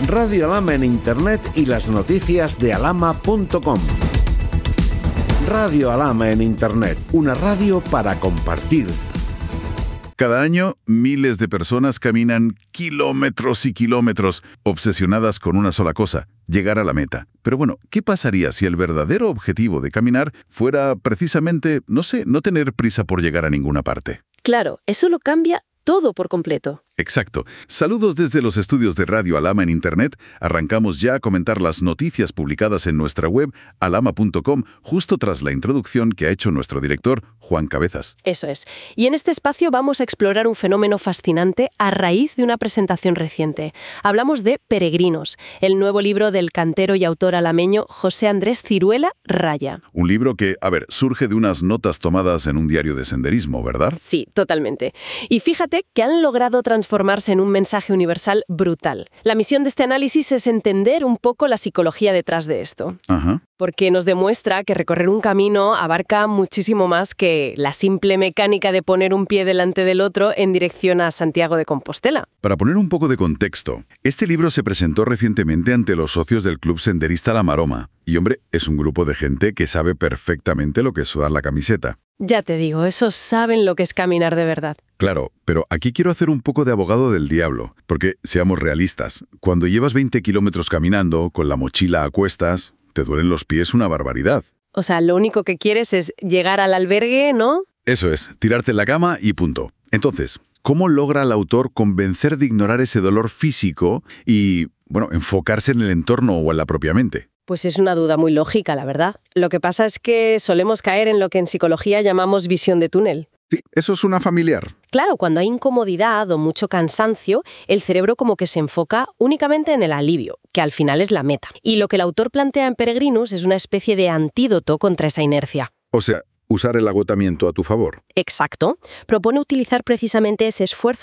Radio Alhama en Internet y las noticias de alhama.com. Radio Alhama en Internet, una radio para compartir. Cada año, miles de personas caminan kilómetros y kilómetros, obsesionadas con una sola cosa, llegar a la meta. Pero bueno, ¿qué pasaría si el verdadero objetivo de caminar fuera precisamente, no tener prisa por llegar a ninguna parte? Claro, eso lo cambia todo por completo. Exacto. Saludos desde los estudios de Radio Alhama en Internet. Arrancamos ya a comentar las noticias publicadas en nuestra web alhama.com, justo tras la introducción que ha hecho nuestro director, Juan Cabezas. Eso es. Y en este espacio vamos a explorar un fenómeno fascinante a raíz de una presentación reciente. Hablamos de Peregrinos, el nuevo libro del cantero y autor alameño José Andrés Ciruela Raya. Un libro que, surge de unas notas tomadas en un diario de senderismo, ¿verdad? Sí, totalmente. Y fíjate que han logrado transformarse en un mensaje universal brutal. La misión de este análisis es entender un poco la psicología detrás de esto. Ajá. Porque nos demuestra que recorrer un camino abarca muchísimo más que la simple mecánica de poner un pie delante del otro en dirección a Santiago de Compostela. Para poner un poco de contexto, este libro se presentó recientemente ante los socios del Club Senderista La Maroma. Y hombre, es un grupo de gente que sabe perfectamente lo que es sudar la camiseta. Ya te digo, esos saben lo que es caminar de verdad. Claro, pero aquí quiero hacer un poco de abogado del diablo, porque seamos realistas, cuando llevas 20 kilómetros caminando, con la mochila a cuestas, te duelen los pies una barbaridad. O sea, lo único que quieres es llegar al albergue, ¿no? Eso es, tirarte en la cama y punto. Entonces, ¿cómo logra el autor convencer de ignorar ese dolor físico y, enfocarse en el entorno o en la propia mente? Pues es una duda muy lógica, la verdad. Lo que pasa es que solemos caer en lo que en psicología llamamos visión de túnel. Sí, eso suena familiar. Claro, cuando hay incomodidad o mucho cansancio, el cerebro como que se enfoca únicamente en el alivio, que al final es la meta. Y lo que el autor plantea en Peregrinos es una especie de antídoto contra esa inercia. O sea, usar el agotamiento a tu favor. Exacto. Propone utilizar precisamente ese esfuerzo